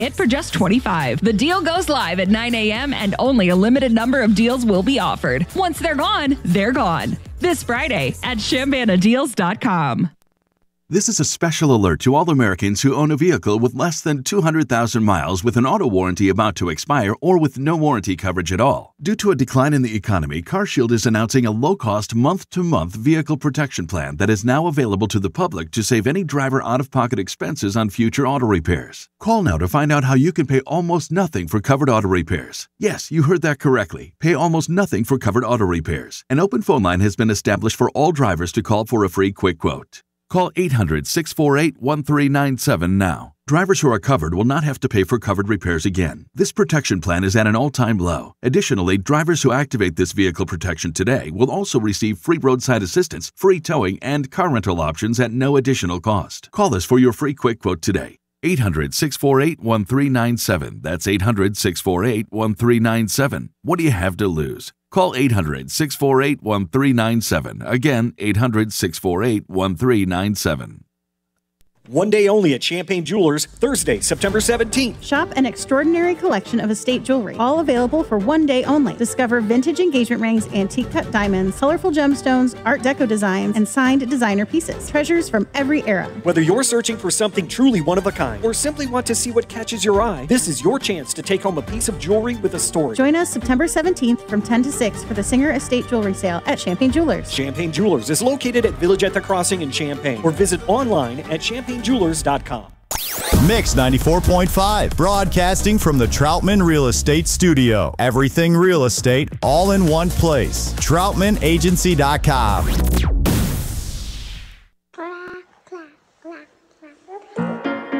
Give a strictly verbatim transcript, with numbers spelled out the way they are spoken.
it for just twenty-five dollars. The deal goes live at nine a.m. and only a limited number of deals will be offered. Once they're gone, they're gone. This Friday at Chambana Deals dot com. This is a special alert to all Americans who own a vehicle with less than two hundred thousand miles with an auto warranty about to expire or with no warranty coverage at all. Due to a decline in the economy, CarShield is announcing a low-cost month-to-month vehicle protection plan that is now available to the public to save any driver out-of-pocket expenses on future auto repairs. Call now to find out how you can pay almost nothing for covered auto repairs. Yes, you heard that correctly. Pay almost nothing for covered auto repairs. An open phone line has been established for all drivers to call for a free quick quote. Call eight hundred, six four eight, one three nine seven now. Drivers who are covered will not have to pay for covered repairs again. This protection plan is at an all-time low. Additionally, drivers who activate this vehicle protection today will also receive free roadside assistance, free towing, and car rental options at no additional cost. Call us for your free quick quote today. eight hundred, six four eight, one three nine seven. That's eight hundred, six four eight, one three nine seven. What do you have to lose? Call eight hundred, six four eight, one three nine seven. Again, eight hundred, six four eight, one three nine seven. One day only at Champagne Jewelers, Thursday, September seventeenth. Shop an extraordinary collection of estate jewelry, all available for one day only. Discover vintage engagement rings, antique cut diamonds, colorful gemstones, art deco designs, and signed designer pieces. Treasures from every era. Whether you're searching for something truly one of a kind or simply want to see what catches your eye, this is your chance to take home a piece of jewelry with a story. Join us September seventeenth from ten to six for the Singer Estate Jewelry Sale at Champagne Jewelers. Champagne Jewelers is located at Village at the Crossing in Champaign, or visit online at champagne jewelers dot com. Mix ninety-four point five, broadcasting from the Troutman Real Estate Studio. Everything real estate, all in one place. troutman agency dot com.